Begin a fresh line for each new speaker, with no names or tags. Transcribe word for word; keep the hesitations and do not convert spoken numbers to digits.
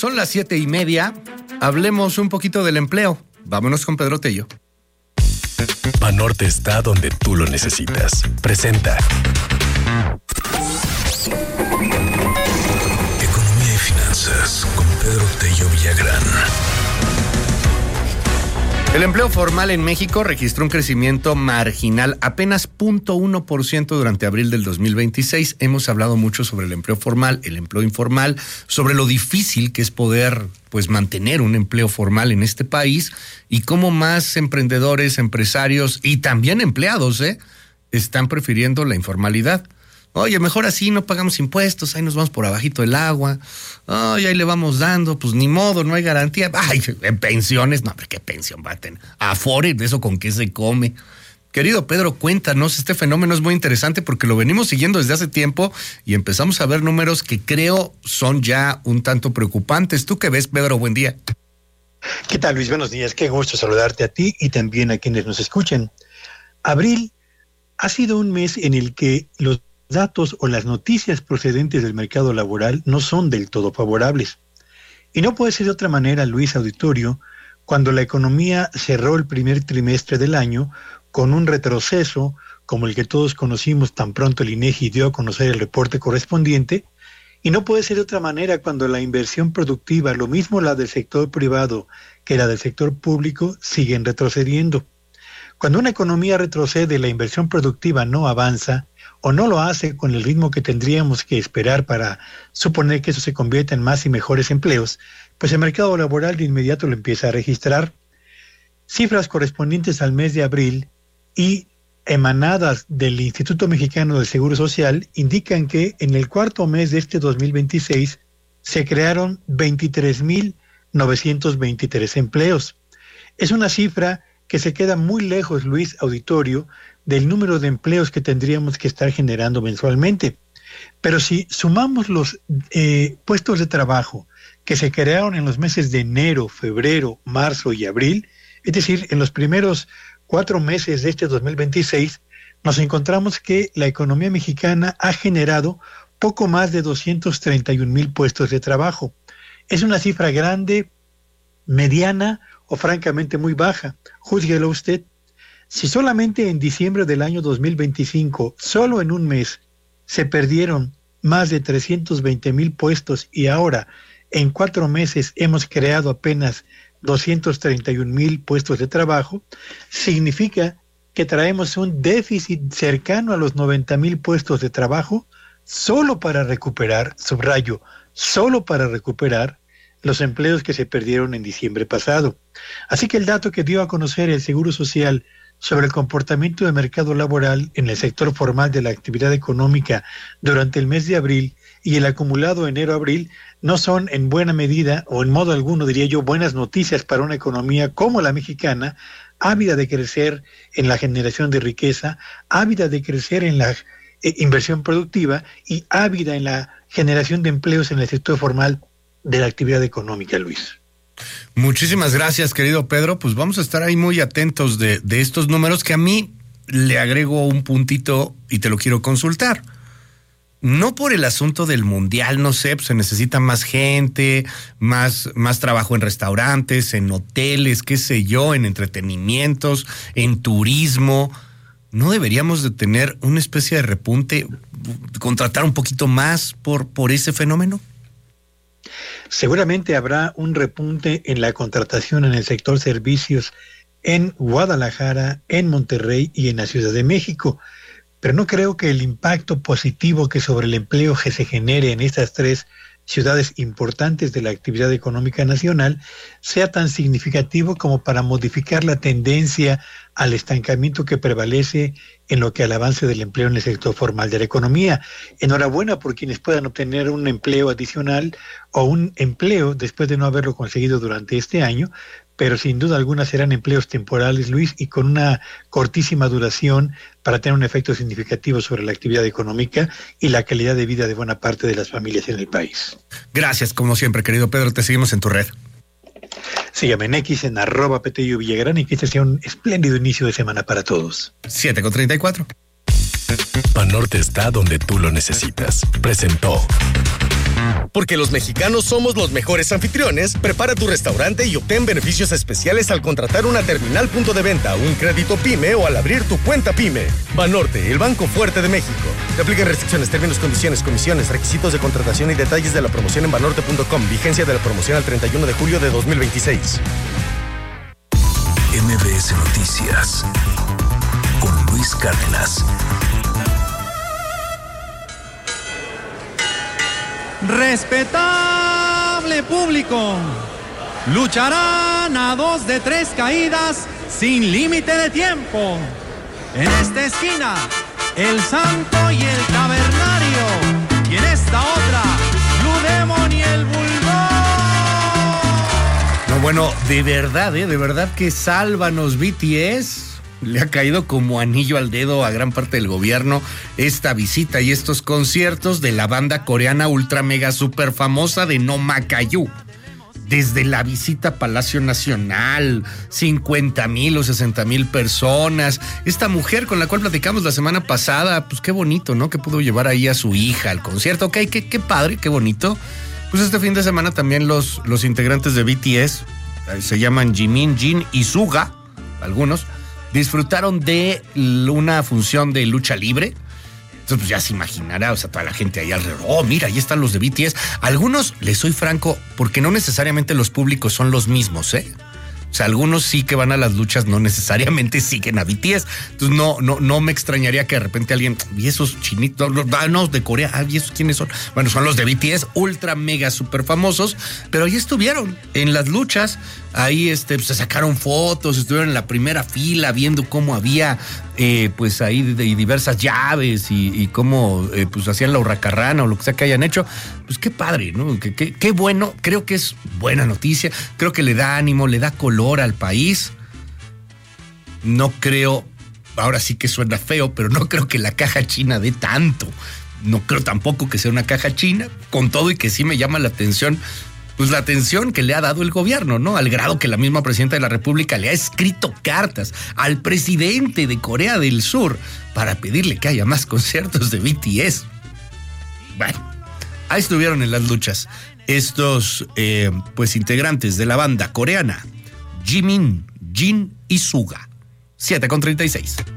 Son las siete y media. Hablemos un poquito del empleo. Vámonos con Pedro Tello.
Banorte está donde tú lo necesitas. Presenta Economía y Finanzas con Pedro Tello Villagrán.
El empleo formal en México registró un crecimiento marginal, apenas cero punto uno por ciento durante abril del dos mil veintiséis. Hemos hablado mucho sobre el empleo formal, el empleo informal, sobre lo difícil que es poder pues mantener un empleo formal en este país y cómo más emprendedores, empresarios y también empleados ¿eh? están prefiriendo la informalidad. Oye, mejor así, no pagamos impuestos, ahí nos vamos por abajito del agua. Ay, ahí le vamos dando, pues ni modo, no hay garantía. Ay, en pensiones, no, hombre, ¿qué pensión va a tener? Afore, de eso con qué se come. Querido Pedro, cuéntanos, este fenómeno es muy interesante porque lo venimos siguiendo desde hace tiempo y empezamos a ver números que creo son ya un tanto preocupantes. ¿Tú qué ves, Pedro? Buen día.
¿Qué tal, Luis? Buenos días, qué gusto saludarte a ti y también a quienes nos escuchen. Abril ha sido un mes en el que los datos o las noticias procedentes del mercado laboral no son del todo favorables. Y no puede ser de otra manera, Luis Auditorio, cuando la economía cerró el primer trimestre del año con un retroceso como el que todos conocimos tan pronto el INEGI dio a conocer el reporte correspondiente, y no puede ser de otra manera cuando la inversión productiva, lo mismo la del sector privado que la del sector público, siguen retrocediendo. Cuando una economía retrocede, la inversión productiva no avanza, o no lo hace con el ritmo que tendríamos que esperar para suponer que eso se convierta en más y mejores empleos, pues el mercado laboral de inmediato lo empieza a registrar. Cifras correspondientes al mes de abril y emanadas del Instituto Mexicano del Seguro Social indican que en el cuarto mes de este dos mil veintiséis se crearon veintitrés mil novecientos veintitrés empleos. Es una cifra que se queda muy lejos, Luis Auditorio, del número de empleos que tendríamos que estar generando mensualmente. Pero si sumamos los eh, puestos de trabajo que se crearon en los meses de enero, febrero, marzo y abril, es decir, en los primeros cuatro meses de este dos mil veintiséis, nos encontramos que la economía mexicana ha generado poco más de doscientos treinta y un mil puestos de trabajo. Es una cifra grande, mediana o francamente muy baja. Júzguelo usted. Si solamente en diciembre del año dos mil veinticinco, solo en un mes, se perdieron más de trescientos veinte mil puestos y ahora en cuatro meses hemos creado apenas doscientos treinta y un mil puestos de trabajo, significa que traemos un déficit cercano a los noventa mil puestos de trabajo solo para recuperar, subrayo, solo para recuperar los empleos que se perdieron en diciembre pasado. Así que el dato que dio a conocer el Seguro Social sobre el comportamiento del mercado laboral en el sector formal de la actividad económica durante el mes de abril y el acumulado enero-abril no son en buena medida, o en modo alguno diría yo, buenas noticias para una economía como la mexicana, ávida de crecer en la generación de riqueza, ávida de crecer en la eh, inversión productiva y ávida en la generación de empleos en el sector formal de la actividad económica, Luis.
Muchísimas gracias, querido Pedro. Pues vamos a estar ahí muy atentos de, de estos números que a mí le agrego un puntito y te lo quiero consultar. No por el asunto del mundial, no sé, pues se necesita más gente, más, más trabajo en restaurantes, en hoteles, qué sé yo, en entretenimientos, en turismo. ¿No deberíamos de tener una especie de repunte, contratar un poquito más por, por ese fenómeno?
Seguramente habrá un repunte en la contratación en el sector servicios en Guadalajara, en Monterrey y en la Ciudad de México, pero no creo que el impacto positivo que sobre el empleo que se genere en estas tres ciudades importantes de la actividad económica nacional sea tan significativo como para modificar la tendencia al estancamiento que prevalece en lo que al avance del empleo en el sector formal de la economía. Enhorabuena por quienes puedan obtener un empleo adicional o un empleo después de no haberlo conseguido durante este año, pero sin duda alguna serán empleos temporales, Luis, y con una cortísima duración para tener un efecto significativo sobre la actividad económica y la calidad de vida de buena parte de las familias en el país.
Gracias, como siempre, querido Pedro, te seguimos en tu red.
Sígame en X, en arroba Petello Villagrán, y que este sea un espléndido inicio de semana para todos.
siete con treinta y cuatro.
Banorte está donde tú lo necesitas. Presentó Porque los mexicanos somos los mejores anfitriones, prepara tu restaurante y obtén beneficios especiales al contratar una terminal punto de venta, un crédito PYME o al abrir tu cuenta PYME. Banorte, el banco fuerte de México. Te aplican restricciones, términos, condiciones, comisiones, requisitos de contratación y detalles de la promoción en banorte punto com. Vigencia de la promoción al treinta y uno de julio de dos mil veintiséis.
M B S Noticias con Luis Cárdenas.
Respetable público, lucharán a dos de tres caídas sin límite de tiempo. En esta esquina, el Santo y el Cavernario, y en esta otra, Blue Demon y el Bulldog.
No, bueno, de verdad, ¿eh? De verdad que sálvanos B T S. Le ha caído como anillo al dedo a gran parte del gobierno esta visita y estos conciertos de la banda coreana ultra mega super famosa de No Macayu. Desde la visita a Palacio Nacional, cincuenta mil o sesenta mil personas. Esta mujer con la cual platicamos la semana pasada, pues qué bonito, ¿no? Que pudo llevar ahí a su hija al concierto. Ok, qué, qué padre, qué bonito. Pues este fin de semana también los, los integrantes de B T S, se llaman Jimin, Jin y Suga, algunos, disfrutaron de una función de lucha libre. Entonces, pues ya se imaginará, o sea, toda la gente ahí alrededor. Oh, mira, ahí están los de B T S. Algunos, les soy franco, porque no necesariamente los públicos son los mismos, ¿eh? O sea, algunos sí que van a las luchas, no necesariamente siguen a B T S. Entonces, no, no, no me extrañaría que de repente alguien, y esos chinitos, los no, de Corea, ah, ¿y esos quiénes son? Bueno, son los de B T S, ultra mega super famosos, pero ahí estuvieron en las luchas. Ahí este, se sacaron fotos, estuvieron en la primera fila viendo cómo había eh, pues ahí de, de diversas llaves y, y cómo eh, pues hacían la hurracarrana o lo que sea que hayan hecho. Pues qué padre, ¿no? Qué, qué, qué bueno, creo que es buena noticia, creo que le da ánimo, le da color al país. No creo, ahora sí que suena feo, pero no creo que la caja china dé tanto. No creo tampoco que sea una caja china, con todo y que sí me llama la atención. Pues la atención que le ha dado el gobierno, ¿no? Al grado que la misma presidenta de la República le ha escrito cartas al presidente de Corea del Sur para pedirle que haya más conciertos de B T S. Bueno, ahí estuvieron en las luchas estos, eh, pues, integrantes de la banda coreana, Jimin, Jin y Suga. siete con treinta y seis.